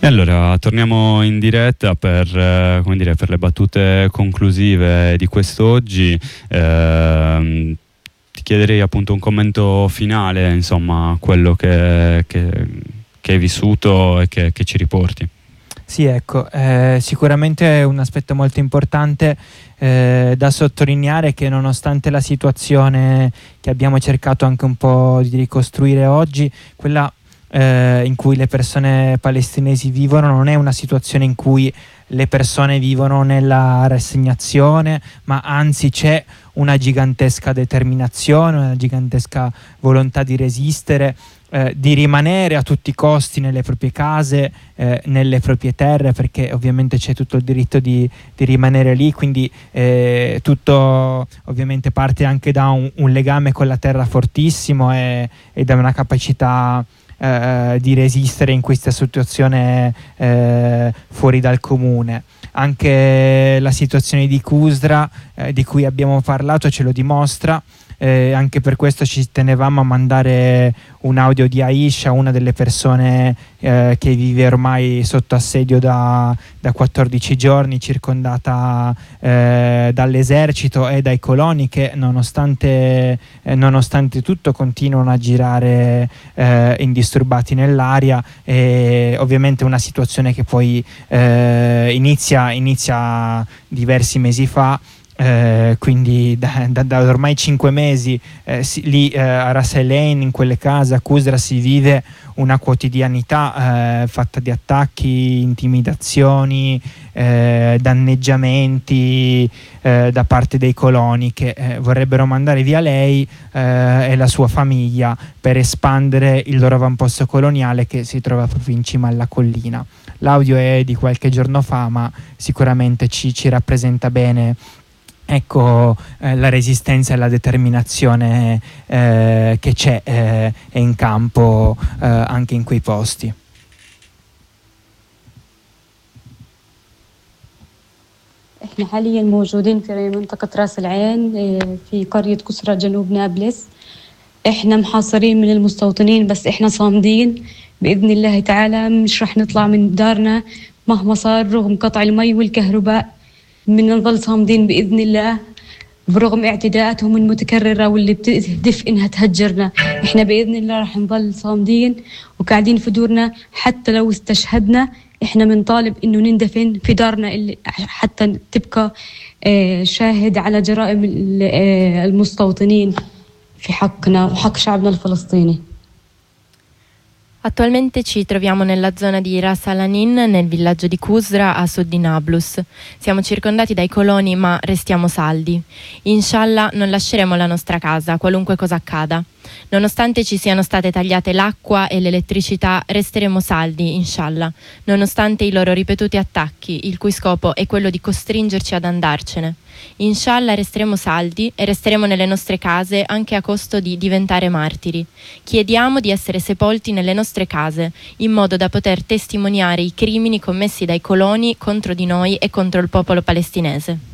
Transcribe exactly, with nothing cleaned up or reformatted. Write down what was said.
E allora torniamo in diretta per, eh, come dire, per le battute conclusive di quest'oggi. Eh, ti chiederei appunto un commento finale, insomma, a quello che, che, che hai vissuto e che, che ci riporti. Sì, ecco, eh, sicuramente è un aspetto molto importante eh, da sottolineare, che nonostante la situazione che abbiamo cercato anche un po' di ricostruire oggi, quella eh, in cui le persone palestinesi vivono non è una situazione in cui le persone vivono nella rassegnazione, ma anzi c'è una gigantesca determinazione, una gigantesca volontà di resistere, eh, di rimanere a tutti i costi nelle proprie case, eh, nelle proprie terre, perché ovviamente c'è tutto il diritto di, di rimanere lì, quindi eh, tutto ovviamente parte anche da un, un legame con la terra fortissimo e, e da una capacità eh, di resistere in questa situazione eh, fuori dal comune. Anche la situazione di Qusra, eh, di cui abbiamo parlato, ce lo dimostra. Eh, anche per questo ci tenevamo a mandare un audio di Aisha, una delle persone eh, che vive ormai sotto assedio da, da quattordici giorni, circondata eh, dall'esercito e dai coloni che nonostante, eh, nonostante tutto continuano a girare eh, indisturbati nell'aria. E ovviamente una situazione che poi eh, inizia, inizia diversi mesi fa. Eh, quindi da, da, da ormai cinque mesi eh, si, lì eh, a Ras El Ain, in quelle case a Qusra, si vive una quotidianità eh, fatta di attacchi, intimidazioni, eh, danneggiamenti eh, da parte dei coloni che eh, vorrebbero mandare via lei eh, e la sua famiglia per espandere il loro avamposto coloniale che si trova proprio in cima alla collina. L'audio è di qualche giorno fa, ma sicuramente ci, ci rappresenta bene, ecco, eh, la resistenza e la determinazione eh, che c'è eh, in campo eh, anche in quei posti. احنا حاليا موجودين في منطقة راس العين في قرية قسرة جنوب نابلس. احنا محاصرين من المستوطنين، بس احنا صامدين بإذن الله تعالى. مش رح نطلع من دارنا مهما صار، رغم قطع المي والكهرباء بدنا نظل صامدين بإذن الله، برغم اعتداءاتهم المتكررة واللي بتهدف إنها تهجرنا. إحنا بإذن الله رح نظل صامدين وقاعدين في دورنا، حتى لو استشهدنا إحنا بنطالب إنه نندفن في دارنا اللي حتى تبقى شاهد على جرائم المستوطنين في حقنا وحق شعبنا الفلسطيني. Attualmente ci troviamo nella zona di Ras Al Ain, nel villaggio di Qusra a sud di Nablus. Siamo circondati dai coloni, ma restiamo saldi. Inshallah non lasceremo la nostra casa, qualunque cosa accada. Nonostante ci siano state tagliate l'acqua e l'elettricità, resteremo saldi, inshallah, nonostante i loro ripetuti attacchi, il cui scopo è quello di costringerci ad andarcene. Inshallah resteremo saldi e resteremo nelle nostre case anche a costo di diventare martiri. Chiediamo di essere sepolti nelle nostre case, in modo da poter testimoniare i crimini commessi dai coloni contro di noi e contro il popolo palestinese.